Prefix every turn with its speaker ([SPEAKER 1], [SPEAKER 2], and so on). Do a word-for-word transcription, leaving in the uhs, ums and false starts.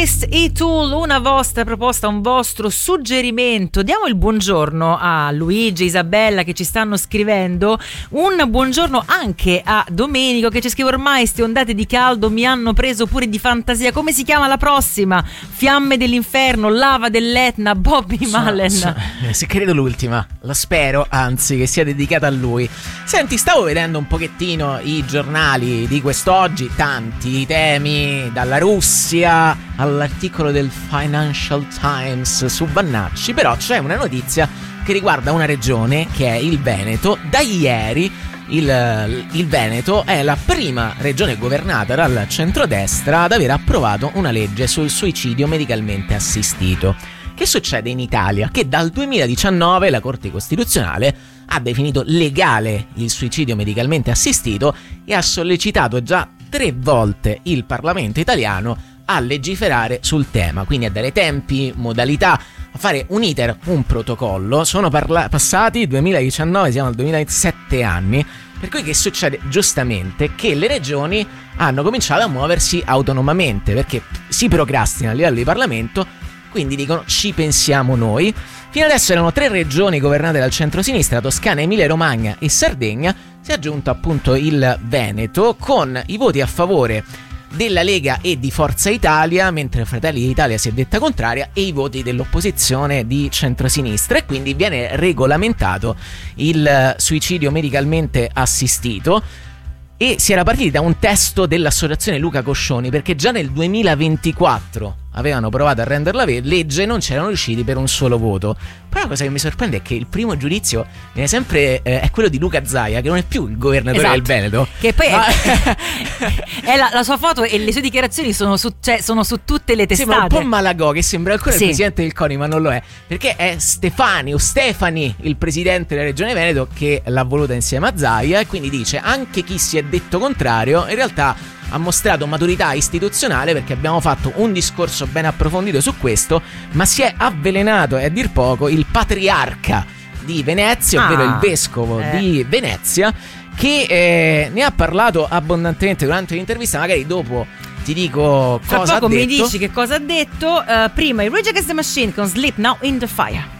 [SPEAKER 1] Chris e Tool, una vostra proposta, un vostro suggerimento. Diamo il buongiorno a Luigi e Isabella che ci stanno scrivendo, un buongiorno anche a Domenico che ci scrive: ormai ste ondate di caldo mi hanno preso pure di fantasia, come si chiama la prossima? Fiamme dell'inferno, lava dell'Etna, Bobby
[SPEAKER 2] so,
[SPEAKER 1] Mullen.
[SPEAKER 2] So, se credo l'ultima, lo spero, anzi che sia dedicata a lui. Senti, stavo vedendo un pochettino i giornali di quest'oggi, tanti temi, dalla Russia all'articolo del Financial Times su Vannacci, però c'è una notizia che riguarda una regione che è il Veneto. Da ieri il, il Veneto è la prima regione governata dal centrodestra ad aver approvato una legge sul suicidio medicalmente assistito. Che succede in Italia? Che dal duemiladiciannove la Corte Costituzionale ha definito legale il suicidio medicalmente assistito e ha sollecitato già tre volte il Parlamento italiano a legiferare sul tema, quindi a dare tempi, modalità, a fare un iter, un protocollo. Sono parla- passati duemiladiciannove, siamo al duemilaventisette anni, per cui che succede? Giustamente che le regioni hanno cominciato a muoversi autonomamente, perché si procrastina a livello di Parlamento, quindi dicono ci pensiamo noi. Fino adesso erano tre regioni governate dal centro-sinistra, Toscana, Emilia-Romagna e Sardegna. Si è aggiunto appunto il Veneto con i voti a favore della Lega e di Forza Italia, mentre Fratelli d'Italia si è detta contraria, e i voti dell'opposizione di centrosinistra, e quindi viene regolamentato il suicidio medicalmente assistito. E si era partiti da un testo dell'associazione Luca Coscioni, perché già nel duemilaventiquattro avevano provato a renderla legge e non c'erano riusciti per un solo voto. Però la cosa che mi sorprende è che il primo giudizio viene sempre eh, è quello di Luca Zaia, che non è più il governatore esatto. del Veneto,
[SPEAKER 1] che poi ma... è, è la, la sua foto e le sue dichiarazioni sono su, cioè, sono su tutte le testate.
[SPEAKER 2] Sembra un po' Malagò, che sembra ancora sì. il presidente del CONI, ma non lo è, perché è Stefani o Stefani, il presidente della regione Veneto, che l'ha voluta insieme a Zaia, e quindi dice anche chi si è detto contrario in realtà ha mostrato maturità istituzionale, perché abbiamo fatto un discorso ben approfondito su questo, ma si è avvelenato, e a dir poco, il patriarca di Venezia, ovvero ah, il vescovo eh. di Venezia, che eh, ne ha parlato abbondantemente durante l'intervista. Magari dopo ti dico
[SPEAKER 1] Fra
[SPEAKER 2] cosa ha detto.
[SPEAKER 1] mi dici che cosa ha detto. uh, Prima i Rage Against the Machine con Sleep Now in the Fire.